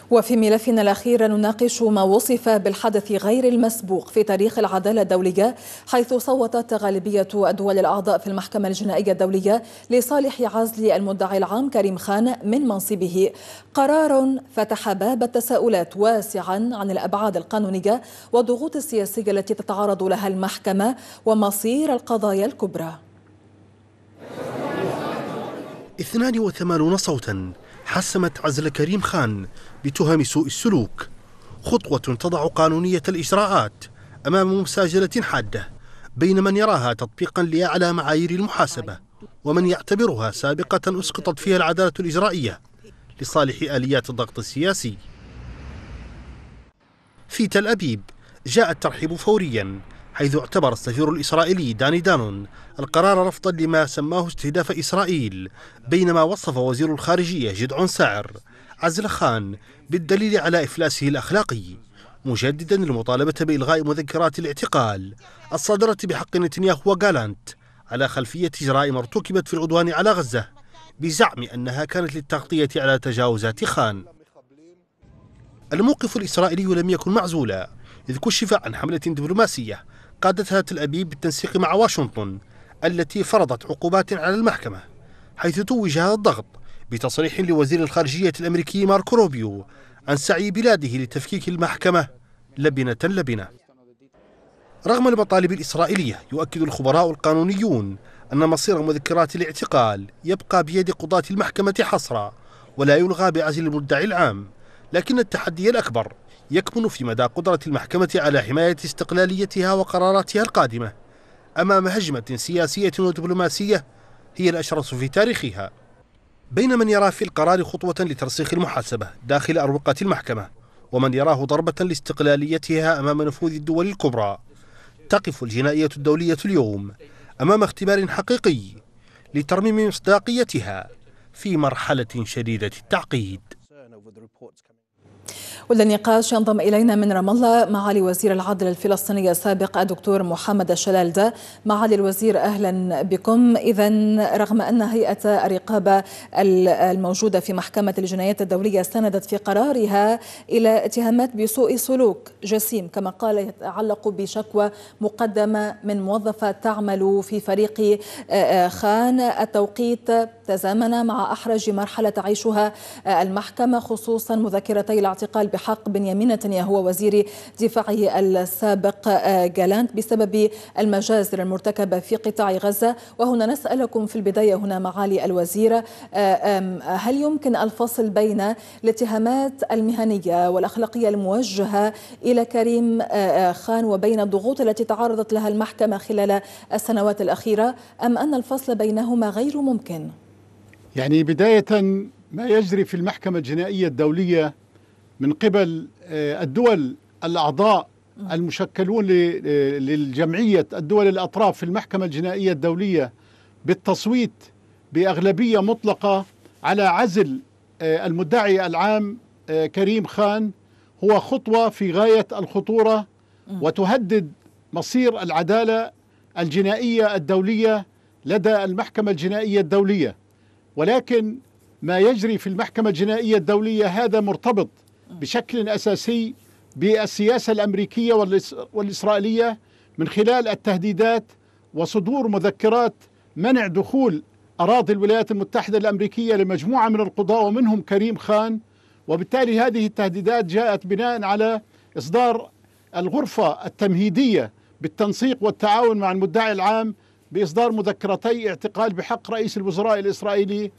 وفي ملفنا الأخير نناقش ما وصف بالحدث غير المسبوق في تاريخ العدالة الدولية، حيث صوتت غالبية الدول الأعضاء في المحكمة الجنائية الدولية لصالح عزل المدعي العام كريم خان من منصبه. قرار فتح باب التساؤلات واسعا عن الأبعاد القانونية والضغوط السياسية التي تتعرض لها المحكمة ومصير القضايا الكبرى. 82 صوتا حسمت عزل كريم خان بتهم سوء السلوك، خطوة تضع قانونية الإجراءات أمام مساجلة حادة بين من يراها تطبيقا لأعلى معايير المحاسبة ومن يعتبرها سابقة أسقطت فيها العدالة الإجرائية لصالح آليات الضغط السياسي. في تل أبيب جاء الترحيب فوريا، حيث اعتبر السفير الإسرائيلي داني دانون القرار رفضا لما سماه استهداف إسرائيل، بينما وصف وزير الخارجية جدعون ساعر عزل خان بالدليل على إفلاسه الأخلاقي، مجددا المطالبة بإلغاء مذكرات الاعتقال الصادرة بحق نتنياهو وغالانت على خلفية جرائم ارتكبت في العدوان على غزة، بزعم أنها كانت للتغطية على تجاوزات خان. الموقف الإسرائيلي لم يكن معزولا، إذ كشف عن حملة دبلوماسية قادتها تل أبيب بالتنسيق مع واشنطن التي فرضت عقوبات على المحكمة، حيث توج هذا الضغط بتصريح لوزير الخارجية الأمريكي ماركو روبيو عن سعي بلاده لتفكيك المحكمة لبنة لبنة. رغم المطالب الإسرائيلية، يؤكد الخبراء القانونيون أن مصير مذكرات الاعتقال يبقى بيد قضاة المحكمة حصرا ولا يلغى بعزل المدعي العام، لكن التحدي الأكبر يكمن في مدى قدرة المحكمة على حماية استقلاليتها وقراراتها القادمة أمام هجمة سياسية ودبلوماسية هي الأشرس في تاريخها، بين من يرى في القرار خطوة لترسيخ المحاسبة داخل أروقة المحكمة ومن يراه ضربة لاستقلاليتها أمام نفوذ الدول الكبرى. تقف الجنائية الدولية اليوم أمام اختبار حقيقي لترميم مصداقيتها في مرحلة شديدة التعقيد. وللنقاش ينضم إلينا من رام الله معالي وزير العدل الفلسطيني السابق الدكتور محمد الشلالدة. معالي الوزير أهلا بكم. إذا رغم أن هيئة الرقابة الموجودة في محكمة الجنايات الدولية استندت في قرارها إلى اتهامات بسوء سلوك جسيم، كما قال يتعلق بشكوى مقدمة من موظفة تعمل في فريق خان، التوقيت تزامن مع أحرج مرحلة تعيشها المحكمة، خصوصا مذكرتي الاعتقال بحق بنيامين نتنياهو وزير دفاعه السابق غالانت بسبب المجازر المرتكبة في قطاع غزة. وهنا نسألكم في البداية هنا معالي الوزير، هل يمكن الفصل بين الاتهامات المهنية والأخلاقية الموجهة إلى كريم خان وبين الضغوط التي تعرضت لها المحكمة خلال السنوات الأخيرة، أم أن الفصل بينهما غير ممكن؟ يعني بداية ما يجري في المحكمة الجنائية الدولية من قبل الدول الأعضاء المشكلون للجمعية الدول الأطراف في المحكمة الجنائية الدولية بالتصويت بأغلبية مطلقة على عزل المدعي العام كريم خان هو خطوة في غاية الخطورة وتهدد مصير العدالة الجنائية الدولية لدى المحكمة الجنائية الدولية. ولكن ما يجري في المحكمة الجنائية الدولية هذا مرتبط بشكل أساسي بالسياسة الأمريكية والإسرائيلية من خلال التهديدات وصدور مذكرات منع دخول أراضي الولايات المتحدة الأمريكية لمجموعة من القضاة ومنهم كريم خان. وبالتالي هذه التهديدات جاءت بناء على إصدار الغرفة التمهيدية بالتنسيق والتعاون مع المدعي العام بإصدار مذكرتي اعتقال بحق رئيس الوزراء الإسرائيلي